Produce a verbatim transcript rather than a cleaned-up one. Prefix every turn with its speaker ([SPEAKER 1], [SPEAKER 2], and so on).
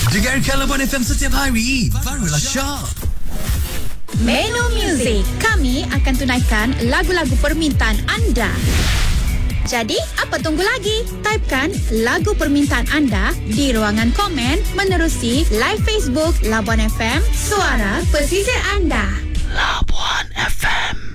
[SPEAKER 1] Dengarkan Labuan F M setiap hari. Barulah syok.
[SPEAKER 2] Menu Muzik. Kami akan tunaikan lagu-lagu permintaan anda. Jadi, apa tunggu lagi? Typekan lagu permintaan anda di ruangan komen menerusi live Facebook Labuan F M, suara pesisir anda.
[SPEAKER 1] Labuan F M.